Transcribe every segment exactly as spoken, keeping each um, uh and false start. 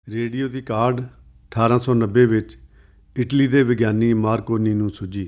Radio ਦੀ ਕਾਢ ਅਠਾਰਾਂ ਸੌ ਨੱਬੇ ਵਿੱਚ ਇਟਲੀ ਦੇ ਵਿਗਿਆਨੀ ਮਾਰਕੋਨੀ ਨੂੰ ਸੁੱਝੀ।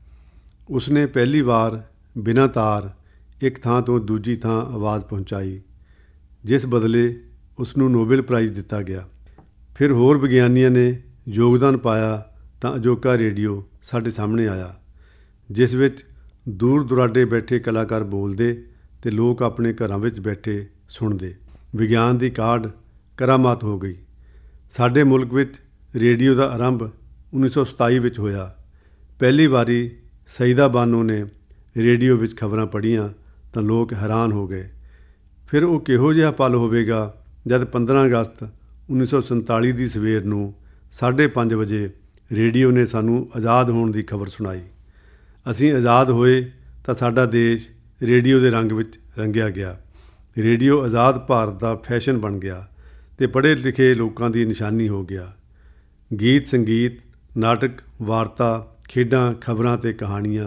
ਉਸਨੇ ਪਹਿਲੀ ਵਾਰ ਬਿਨਾਂ ਤਾਰ ਇੱਕ ਥਾਂ ਤੋਂ ਦੂਜੀ ਥਾਂ ਆਵਾਜ਼ ਪਹੁੰਚਾਈ, ਜਿਸ ਬਦਲੇ ਉਸ ਨੂੰ ਨੋਬਲ ਪ੍ਰਾਈਜ਼ ਦਿੱਤਾ ਗਿਆ। ਫਿਰ ਹੋਰ ਵਿਗਿਆਨੀਆਂ ਨੇ ਯੋਗਦਾਨ ਪਾਇਆ ਤਾਂ ਅਜੋਕਾ ਰੇਡੀਓ ਸਾਡੇ ਸਾਹਮਣੇ ਆਇਆ, ਜਿਸ ਵਿੱਚ ਦੂਰ ਦੁਰਾਡੇ ਬੈਠੇ ਕਲਾਕਾਰ ਬੋਲਦੇ ਅਤੇ ਲੋਕ ਆਪਣੇ ਘਰਾਂ ਵਿੱਚ ਬੈਠੇ ਸੁਣਦੇ। ਵਿਗਿਆਨ ਦੀ ਕਾਢ ਕਰਾਮਾਤ ਹੋ ਗਈ। ਸਾਡੇ ਮੁਲਕ ਵਿੱਚ ਰੇਡੀਓ ਦਾ ਆਰੰਭ ਉੱਨੀ ਸੌ ਸਤਾਈ ਵਿੱਚ ਹੋਇਆ। ਪਹਿਲੀ ਵਾਰੀ ਸਈਦਾ ਬਾਨੋ ਨੇ ਰੇਡੀਓ ਵਿੱਚ ਖਬਰਾਂ ਪੜ੍ਹੀਆਂ ਤਾਂ ਲੋਕ ਹੈਰਾਨ ਹੋ ਗਏ। ਫਿਰ ਉਹ ਕਿਹੋ ਜਿਹਾ ਪਲ ਹੋਵੇਗਾ ਜਦ ਪੰਦਰਾਂ ਅਗਸਤ ਉੱਨੀ ਸੌ ਸੰਤਾਲੀ ਦੀ ਸਵੇਰ ਨੂੰ ਸਾਢੇ ਪੰਜ ਵਜੇ ਰੇਡੀਓ ਨੇ ਸਾਨੂੰ ਆਜ਼ਾਦ ਹੋਣ ਦੀ ਖਬਰ ਸੁਣਾਈ। ਅਸੀਂ ਆਜ਼ਾਦ ਹੋਏ ਤਾਂ ਸਾਡਾ ਦੇਸ਼ ਰੇਡੀਓ ਦੇ ਰੰਗ ਵਿੱਚ ਰੰਗਿਆ ਗਿਆ। ਰੇਡੀਓ ਆਜ਼ਾਦ ਭਾਰਤ ਦਾ ਫੈਸ਼ਨ ਬਣ ਗਿਆ ਅਤੇ ਪੜ੍ਹੇ ਲਿਖੇ ਲੋਕਾਂ ਦੀ ਨਿਸ਼ਾਨੀ ਹੋ ਗਿਆ। ਗੀਤ ਸੰਗੀਤ, ਨਾਟਕ, ਵਾਰਤਾ, ਖੇਡਾਂ, ਖਬਰਾਂ ਅਤੇ ਕਹਾਣੀਆਂ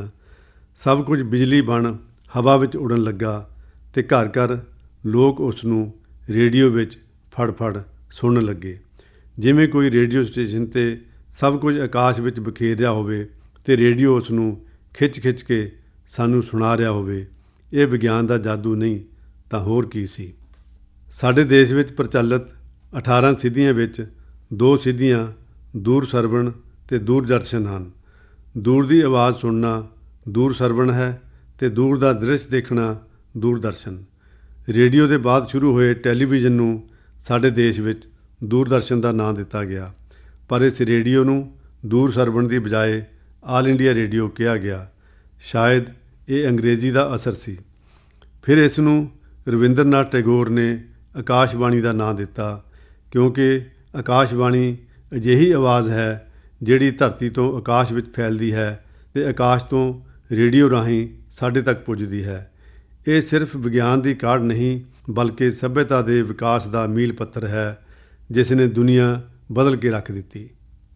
ਸਭ ਕੁਝ ਬਿਜਲੀ ਬਣ ਹਵਾ ਵਿੱਚ ਉੱਡਣ ਲੱਗਾ ਅਤੇ ਘਰ ਘਰ ਲੋਕ ਉਸ ਨੂੰ ਰੇਡੀਓ ਵਿੱਚ ਫੜ ਫੜ ਸੁਣਨ ਲੱਗੇ। ਜਿਵੇਂ ਕੋਈ ਰੇਡੀਓ ਸਟੇਸ਼ਨ 'ਤੇ ਸਭ ਕੁਝ ਆਕਾਸ਼ ਵਿੱਚ ਬਿਖੇਰ ਰਿਹਾ ਹੋਵੇ ਅਤੇ ਰੇਡੀਓ ਉਸ ਨੂੰ ਖਿੱਚ ਖਿੱਚ ਕੇ ਸਾਨੂੰ ਸੁਣਾ ਰਿਹਾ ਹੋਵੇ। ਇਹ ਵਿਗਿਆਨ ਦਾ ਜਾਦੂ ਨਹੀਂ ਤਾਂ ਹੋਰ ਕੀ ਸੀ। ਸਾਡੇ ਦੇਸ਼ ਵਿੱਚ ਪ੍ਰਚਲਿਤ ਅਠਾਰਾਂ ਸਿੱਧੀਆਂ ਵਿੱਚ ਦੋ ਸਿੱਧੀਆਂ ਦੂਰ ਸਰਵਣ ਅਤੇ ਦੂਰਦਰਸ਼ਨ ਹਨ। ਦੂਰ ਦੀ ਆਵਾਜ਼ ਸੁਣਨਾ ਦੂਰ ਸਰਵਣ ਹੈ ਅਤੇ ਦੂਰ ਦਾ ਦ੍ਰਿਸ਼ ਦੇਖਣਾ ਦੂਰਦਰਸ਼ਨ। ਰੇਡੀਓ ਦੇ ਬਾਅਦ ਸ਼ੁਰੂ ਹੋਏ ਟੈਲੀਵਿਜ਼ਨ ਨੂੰ ਸਾਡੇ ਦੇਸ਼ ਵਿੱਚ ਦੂਰਦਰਸ਼ਨ ਦਾ ਨਾਂ ਦਿੱਤਾ ਗਿਆ, ਪਰ ਇਸ ਰੇਡੀਓ ਨੂੰ ਦੂਰ ਸਰਵਣ ਦੀ ਬਜਾਏ ਆਲ ਇੰਡੀਆ ਰੇਡੀਓ ਕਿਹਾ ਗਿਆ। ਸ਼ਾਇਦ ਇਹ ਅੰਗਰੇਜ਼ੀ ਦਾ ਅਸਰ ਸੀ। ਫਿਰ ਇਸ ਨੂੰ ਰਵਿੰਦਰ ਨਾਥ ਟੈਗੋਰ ਨੇ ਆਕਾਸ਼ਬਾਣੀ ਦਾ ਨਾਂ ਦਿੱਤਾ, ਕਿਉਂਕਿ ਆਕਾਸ਼ਬਾਣੀ ਅਜਿਹੀ ਆਵਾਜ਼ ਹੈ ਜਿਹੜੀ ਧਰਤੀ ਤੋਂ ਆਕਾਸ਼ ਵਿੱਚ ਫੈਲਦੀ ਹੈ ਅਤੇ ਆਕਾਸ਼ ਤੋਂ ਰੇਡੀਓ ਰਾਹੀਂ ਸਾਡੇ ਤੱਕ ਪੁੱਜਦੀ ਹੈ। ਇਹ ਸਿਰਫ ਵਿਗਿਆਨ ਦੀ ਕਾਢ ਨਹੀਂ, ਬਲਕਿ ਸੱਭਿਅਤਾ ਦੇ ਵਿਕਾਸ ਦਾ ਮੀਲ ਪੱਥਰ ਹੈ, ਜਿਸ ਨੇ ਦੁਨੀਆ ਬਦਲ ਕੇ ਰੱਖ ਦਿੱਤੀ।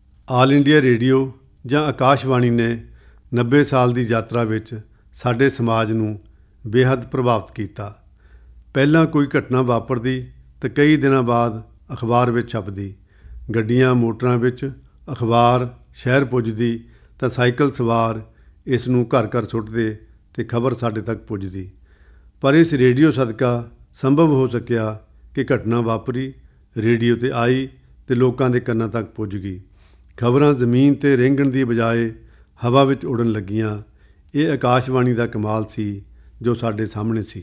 ਆਲ ਇੰਡੀਆ ਰੇਡੀਓ ਜਾਂ ਆਕਾਸ਼ਬਾਣੀ ਨੇ ਨੱਬੇ ਸਾਲ ਦੀ ਯਾਤਰਾ ਵਿੱਚ ਸਾਡੇ ਸਮਾਜ ਨੂੰ ਬੇਹੱਦ ਪ੍ਰਭਾਵਿਤ ਕੀਤਾ। ਪਹਿਲਾਂ ਕੋਈ ਘਟਨਾ ਵਾਪਰਦੀ ਤਾਂ ਕਈ ਦਿਨਾਂ ਬਾਅਦ ਅਖਬਾਰ ਵਿੱਚ ਛਪਦੀ। ਗੱਡੀਆਂ ਮੋਟਰਾਂ ਵਿੱਚ ਅਖਬਾਰ ਸ਼ਹਿਰ ਪੁੱਜਦੀ ਤਾਂ ਸਾਈਕਲ ਸਵਾਰ ਇਸ ਨੂੰ ਘਰ ਘਰ ਸੁੱਟਦੇ ਅਤੇ ਖਬਰ ਸਾਡੇ ਤੱਕ ਪੁੱਜਦੀ। ਪਰ ਇਸ ਰੇਡੀਓ ਸਦਕਾ ਸੰਭਵ ਹੋ ਸਕਿਆ ਕਿ ਘਟਨਾ ਵਾਪਰੀ, ਰੇਡੀਓ 'ਤੇ ਆਈ ਅਤੇ ਲੋਕਾਂ ਦੇ ਕੰਨਾਂ ਤੱਕ ਪੁੱਜ ਗਈ। ਖਬਰਾਂ ਜ਼ਮੀਨ 'ਤੇ ਰੇਂਗਣ ਦੀ ਬਜਾਏ ਹਵਾ ਵਿੱਚ ਉੱਡਣ ਲੱਗੀਆਂ। ਇਹ ਆਕਾਸ਼ਬਾਣੀ ਦਾ ਕਮਾਲ ਸੀ ਜੋ ਸਾਡੇ ਸਾਹਮਣੇ ਸੀ।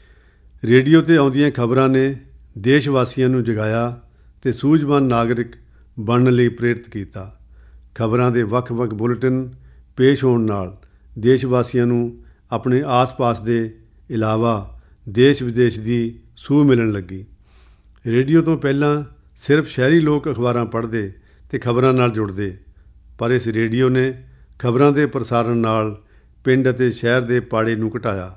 ਰੇਡੀਓ 'ਤੇ ਆਉਂਦੀਆਂ ਖਬਰਾਂ ਨੇ ਦੇਸ਼ ਵਾਸੀਆਂ ਨੂੰ ਜਗਾਇਆ ਅਤੇ ਸੂਝਵਾਨ ਨਾਗਰਿਕ ਬਣਨ ਲਈ ਪ੍ਰੇਰਿਤ ਕੀਤਾ। ਖਬਰਾਂ ਦੇ ਵੱਖ ਵੱਖ ਬੁਲੇਟਿਨ ਪੇਸ਼ ਹੋਣ ਨਾਲ ਦੇਸ਼ ਵਾਸੀਆਂ ਨੂੰ ਆਪਣੇ ਆਸ ਪਾਸ ਦੇ ਇਲਾਵਾ ਦੇਸ਼ ਵਿਦੇਸ਼ ਦੀ ਸੂਹ ਮਿਲਣ ਲੱਗੀ। ਰੇਡੀਓ ਤੋਂ ਪਹਿਲਾਂ ਸਿਰਫ ਸ਼ਹਿਰੀ ਲੋਕ ਅਖਬਾਰਾਂ ਪੜ੍ਹਦੇ ਅਤੇ ਖਬਰਾਂ ਨਾਲ ਜੁੜਦੇ, ਪਰ ਇਸ ਰੇਡੀਓ ਨੇ ਖਬਰਾਂ ਦੇ ਪ੍ਰਸਾਰਣ ਨਾਲ ਪਿੰਡ ਅਤੇ ਸ਼ਹਿਰ ਦੇ ਪਾੜੇ ਨੂੰ ਘਟਾਇਆ।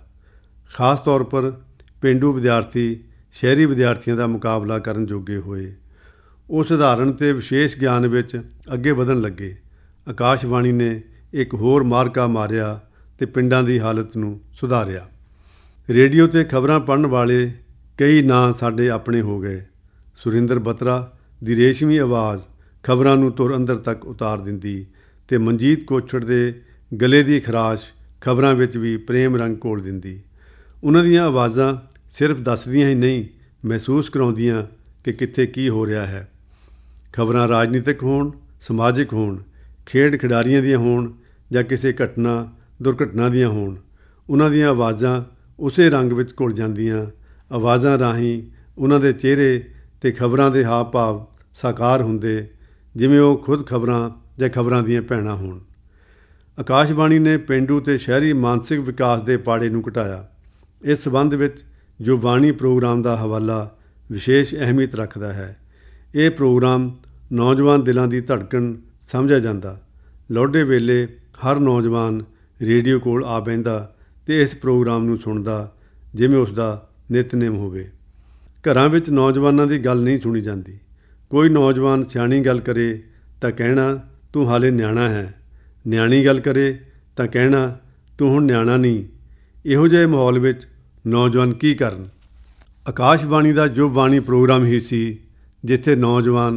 ਖਾਸ ਤੌਰ ਪਰ ਪੇਂਡੂ ਵਿਦਿਆਰਥੀ ਸ਼ਹਿਰੀ ਵਿਦਿਆਰਥੀਆਂ ਦਾ ਮੁਕਾਬਲਾ ਕਰਨ ਜੋਗੇ ਹੋਏ। ਉਹ ਸਧਾਰਨ ਅਤੇ ਵਿਸ਼ੇਸ਼ ਗਿਆਨ ਵਿੱਚ ਅੱਗੇ ਵਧਣ ਲੱਗੇ। ਆਕਾਸ਼ਬਾਣੀ ਨੇ ਇੱਕ ਹੋਰ ਮਾਰਕਾ ਮਾਰਿਆ ਅਤੇ ਪਿੰਡਾਂ ਦੀ ਹਾਲਤ ਨੂੰ ਸੁਧਾਰਿਆ। ਰੇਡੀਓ 'ਤੇ ਖਬਰਾਂ ਪੜ੍ਹਨ ਵਾਲੇ ਕਈ ਨਾਂ ਸਾਡੇ ਆਪਣੇ ਹੋ ਗਏ। ਸੁਰਿੰਦਰ ਬਤਰਾ ਦੀ ਰੇਸ਼ਮੀ ਆਵਾਜ਼ ਖਬਰਾਂ ਨੂੰ ਧੁਰ ਅੰਦਰ ਤੱਕ ਉਤਾਰ ਦਿੰਦੀ ਅਤੇ ਮਨਜੀਤ ਕੋਛੜ ਦੇ ਗਲੇ ਦੀ ਖਰਾਸ਼ ਖਬਰਾਂ ਵਿੱਚ ਵੀ ਪ੍ਰੇਮ ਰੰਗ ਘੋਲ ਦਿੰਦੀ। ਉਹਨਾਂ ਦੀਆਂ ਆਵਾਜ਼ਾਂ ਸਿਰਫ ਦੱਸਦੀਆਂ ਹੀ ਨਹੀਂ, ਮਹਿਸੂਸ ਕਰਾਉਂਦੀਆਂ ਕਿ ਕਿੱਥੇ ਕੀ ਹੋ ਰਿਹਾ ਹੈ। ਖਬਰਾਂ ਰਾਜਨੀਤਿਕ ਹੋਣ, ਸਮਾਜਿਕ ਹੋਣ, ਖੇਡ ਖਿਡਾਰੀਆਂ ਦੀਆਂ ਹੋਣ ਜਾਂ ਕਿਸੇ ਘਟਨਾ ਦੁਰਘਟਨਾ ਦੀਆਂ ਹੋਣ, ਉਹਨਾਂ ਦੀਆਂ ਆਵਾਜ਼ਾਂ ਉਸੇ ਰੰਗ ਵਿੱਚ ਘੁਲ ਜਾਂਦੀਆਂ। ਆਵਾਜ਼ਾਂ ਰਾਹੀਂ ਉਹਨਾਂ ਦੇ ਚਿਹਰੇ ਅਤੇ ਖਬਰਾਂ ਦੇ ਹਾਵ ਭਾਵ ਸਾਕਾਰ ਹੁੰਦੇ, ਜਿਵੇਂ ਉਹ ਖੁਦ ਖਬਰਾਂ ਜਾਂ ਖਬਰਾਂ ਦੀਆਂ ਭੈਣਾਂ ਹੋਣ। ਆਕਾਸ਼ਬਾਣੀ ਨੇ ਪੇਂਡੂ ਅਤੇ ਸ਼ਹਿਰੀ ਮਾਨਸਿਕ ਵਿਕਾਸ ਦੇ ਪਾੜੇ ਨੂੰ ਘਟਾਇਆ। ਇਸ ਸੰਬੰਧ ਵਿੱਚ ਜੋ ਬਾਣੀ ਪ੍ਰੋਗਰਾਮ ਦਾ ਹਵਾਲਾ ਵਿਸ਼ੇਸ਼ ਅਹਿਮੀਅਤ ਰੱਖਦਾ ਹੈ। ਇਹ ਪ੍ਰੋਗਰਾਮ ਨੌਜਵਾਨ ਦਿਲਾਂ ਦੀ ਧੜਕਣ ਸਮਝਿਆ ਜਾਂਦਾ। ਲਾਹੁਡੇ ਵੇਲੇ ਹਰ ਨੌਜਵਾਨ ਰੇਡੀਓ ਕੋਲ ਆ ਬਹਿੰਦਾ ਅਤੇ ਇਸ ਪ੍ਰੋਗਰਾਮ ਨੂੰ ਸੁਣਦਾ ਜਿਵੇਂ ਉਸ ਦਾ ਨਿਤਨੇਮ ਹੋਵੇ। ਘਰਾਂ ਵਿੱਚ ਨੌਜਵਾਨਾਂ ਦੀ ਗੱਲ ਨਹੀਂ ਸੁਣੀ ਜਾਂਦੀ। ਕੋਈ ਨੌਜਵਾਨ ਸਿਆਣੀ ਗੱਲ ਕਰੇ ਤਾਂ ਕਹਿਣਾ ਤੂੰ ਹਾਲੇ ਨਿਆਣਾ ਹੈ, ਨਿਆਣੀ ਗੱਲ ਕਰੇ ਤਾਂ ਕਹਿਣਾ ਤੂੰ ਹੁਣ ਨਿਆਣਾ ਨਹੀਂ। ਇਹੋ ਜਿਹੇ ਮਾਹੌਲ ਵਿੱਚ ਨੌਜਵਾਨ ਕੀ ਕਰਨ। ਆਕਾਸ਼ਬਾਣੀ ਦਾ ਜੋ ਬਾਣੀ ਪ੍ਰੋਗਰਾਮ ਹੀ ਸੀ ਜਿੱਥੇ ਨੌਜਵਾਨ